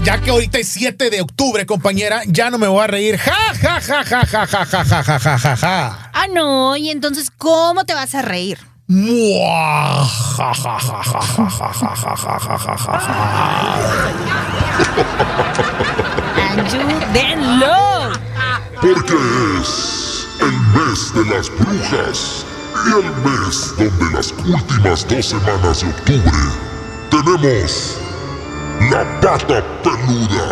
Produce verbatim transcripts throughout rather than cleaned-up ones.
Ya que ahorita es siete de octubre, compañera, ya no me voy a reír. Ja, ja, ja, ja, ja, ja, ja, ja, ja, ja, ja, ja. Ah, no, y entonces, ¿cómo te vas a reír? Mua, ja, ja, ja, ja, ja, ja, ja, ja, ja, ja, ja, ja, ja. ¡Ayúdenlo! Porque es el mes de las brujas y el mes donde las últimas dos semanas de octubre tenemos la pata peluda.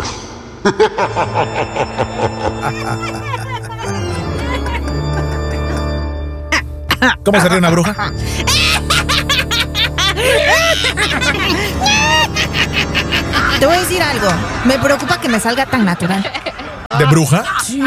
¿Cómo se ríe una bruja? Te voy a decir algo. Me preocupa que me salga tan natural. ¿De bruja? ¿Sí?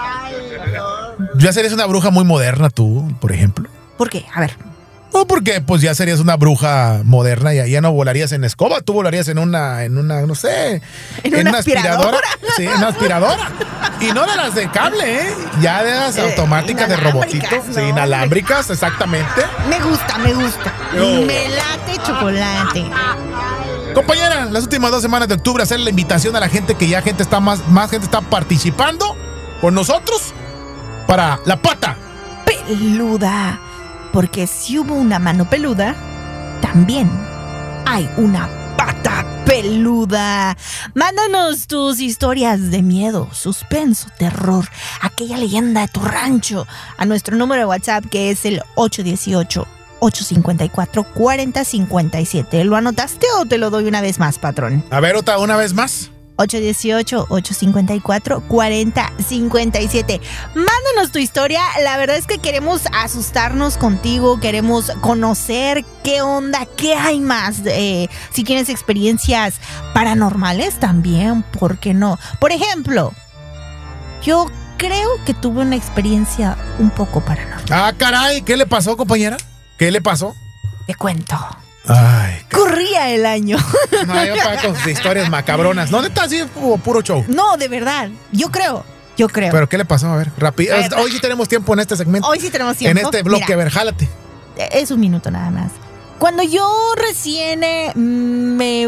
Ya serías una bruja muy moderna tú, por ejemplo. ¿Por qué? A ver. No, porque pues ya serías una bruja moderna y ya no volarías en escoba, tú volarías en una, en una, no sé, en, en una, una aspiradora. aspiradora. Sí, en una aspiradora. Y no de las de cable, ¿eh? Ya de las eh, automáticas de robotito. No, sí, inalámbricas, exactamente. Me gusta, me gusta. Oh. Me late chocolate. Compañera, las últimas dos semanas de octubre hacer la invitación a la gente que ya gente está más, más gente está participando con nosotros para la pata peluda. Porque si hubo una mano peluda, también hay una pata peluda. Mándanos tus historias de miedo, suspenso, terror, aquella leyenda de tu rancho a nuestro número de WhatsApp que es el ocho uno ocho, ocho cinco cuatro, cuatro cero cinco siete. ¿Lo anotaste o te lo doy una vez más, patrón? A ver, otra una vez más. ocho uno ocho, ocho cinco cuatro, cuatro cero cinco siete. Mándanos tu historia. La verdad es que queremos asustarnos contigo. Queremos conocer qué onda, qué hay más. Eh, si tienes experiencias paranormales también, ¿por qué no? Por ejemplo, yo creo que tuve una experiencia un poco paranormal. Ah, caray, ¿qué le pasó, compañera? ¿Qué le pasó? Te cuento. Ay, corría el año. No, yo para con sus historias macabronas. ¿No está así o puro show? No, de verdad. Yo creo. Yo creo. ¿Pero qué le pasó? A ver, rápido. Hoy sí tenemos tiempo en este segmento. Hoy sí tenemos tiempo. En este bloque, Mira, a ver, jálate. Es un minuto nada más. Cuando yo recién eh, me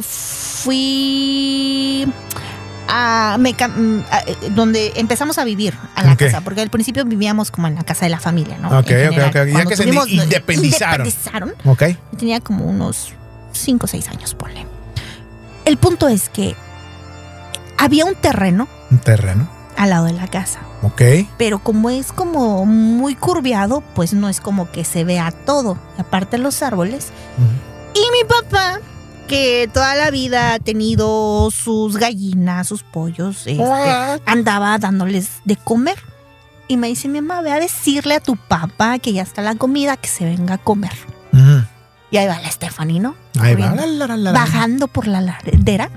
fui a, me, a, donde empezamos a vivir a la okay. casa, porque al principio vivíamos como en la casa de la familia, ¿no? Ok, ok, ok. Ya que se independizaron. Independizaron. Ok. Tenía como unos cinco o seis años, ponle. El punto es que había un terreno. Un terreno. Al lado de la casa. Ok. Pero como es como muy curviado, pues no es como que se vea todo. Aparte los árboles. Uh-huh. Y mi papá, que toda la vida ha tenido sus gallinas, sus pollos, este, uh-huh. andaba dándoles de comer. Y me dice mi mamá, ve a decirle a tu papá que ya está la comida, que se venga a comer. Uh-huh. Y ahí va la Stephanie, ¿no? Ahí va. La, la, la, la, bajando por la ladera.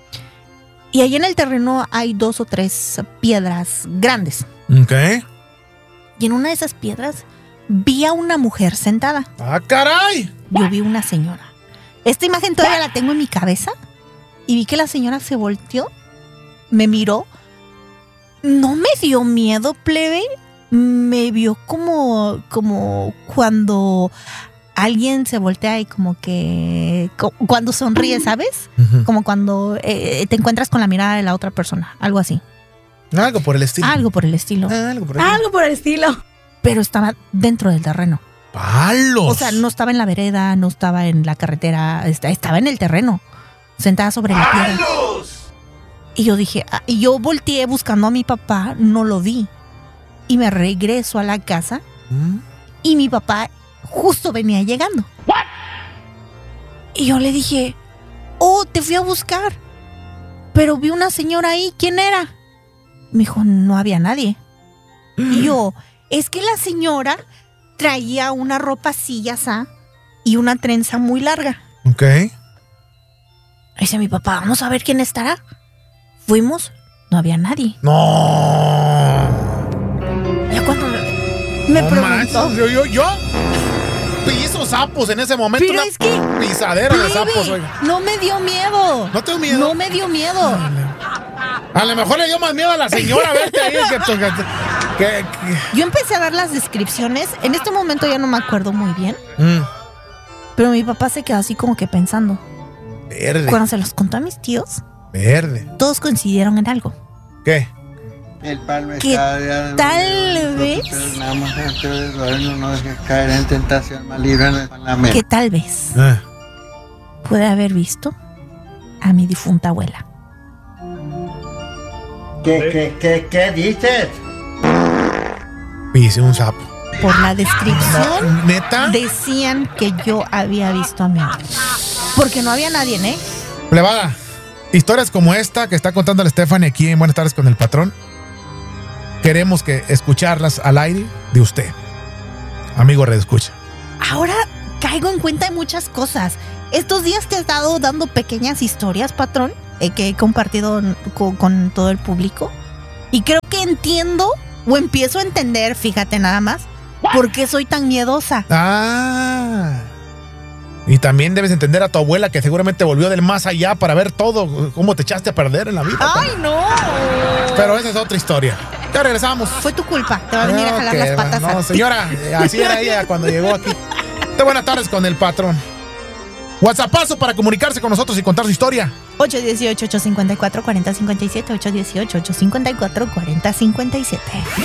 Y ahí en el terreno hay dos o tres piedras grandes. Ok. Y en una de esas piedras vi a una mujer sentada. ¡Ah, caray! Yo vi una señora. Esta imagen todavía la tengo en mi cabeza. Y vi que la señora se volteó, me miró. No me dio miedo, plebe. Me vio como, como cuando alguien se voltea y como que cuando sonríe, ¿sabes? Uh-huh. Como cuando eh, te encuentras con la mirada de la otra persona, algo así. Algo por el estilo. Algo por el estilo. Ah, algo por el, algo por el estilo. Pero estaba dentro del terreno. ¡Palos! O sea, no estaba en la vereda, no estaba en la carretera, estaba en el terreno, sentada sobre la piedra. ¡Palos! Y yo dije, ah, y yo volteé buscando a mi papá, no lo vi. Y me regreso a la casa ¿Mm? Y mi papá justo venía llegando. ¿What? Y yo le dije, oh, te fui a buscar, pero vi una señora ahí, ¿quién era? Me dijo, no había nadie. Y yo, es que la señora traía una ropa así, ya sa, y una trenza muy larga. Ok. Dice mi papá, vamos a ver quién estará. Fuimos, no había nadie. No. Ya cuando me no preguntó. Manches, yo, yo, yo piso sapos en ese momento. Pero es que pisadera de sapos, oiga. No me dio miedo. ¿No te dio miedo? No me dio miedo. A lo mejor le dio más miedo a la señora verte ahí que, que, que, que... Yo empecé a dar las descripciones. En este momento ya no me acuerdo muy bien. Mm. Pero mi papá se quedó así como que pensando. Verde. Cuando se los contó a mis tíos, Verde. Todos coincidieron en algo. ¿Qué? El palo Que está tal vez- Nada más ustedes duermen, no dejes caer en tentación, más libre con la mente. Que tal vez Ah, puede haber visto a mi difunta abuela. ¿Qué, qué, qué, qué dices? hice un sapo. Por la descripción, ¿Neta? decían que yo había visto a mi abuela. Porque no había nadie, ¿eh? Plebada, historias como esta que está contando la Stephanie aquí en Buenas Tardes con el Patrón, queremos que escucharlas al aire de usted, amigo Red Escucha. Ahora caigo en cuenta de muchas cosas. Estos días te he estado dando pequeñas historias, patrón, eh, que he compartido con, con todo el público. Y creo que entiendo o empiezo a entender, fíjate nada más, por qué soy tan miedosa. Ah. Y también debes entender a tu abuela que seguramente volvió del más allá para ver todo, cómo te echaste a perder en la vida. ¡Ay, no! Pero esa es otra historia. Ya regresamos. Fue tu culpa, te va a venir a jalar Ok, las patas. No, a ti. señora, así era ella cuando llegó aquí. De Buenas Tardes con el Patrón. WhatsAppazo para comunicarse con nosotros y contar su historia. ocho uno ocho, ocho cinco cuatro, cuatro cero cinco siete, ocho uno ocho, ocho cinco cuatro, cuatro cero cinco siete.